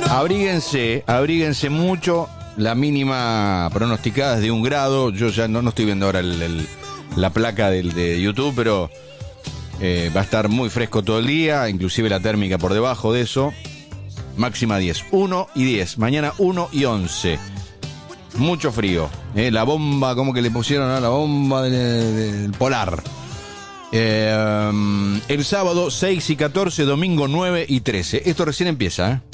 Abríguense mucho. La mínima pronosticada es de 1 grado. Yo ya no estoy viendo ahora la placa de YouTube, pero va a estar muy fresco todo el día, inclusive la térmica por debajo de eso. Máxima 10, 1 y 10. Mañana 1 y 11. Mucho frío. La bomba, como que le pusieron a la bomba del polar. El sábado 6 y 14, domingo 9 y 13. Esto recién empieza,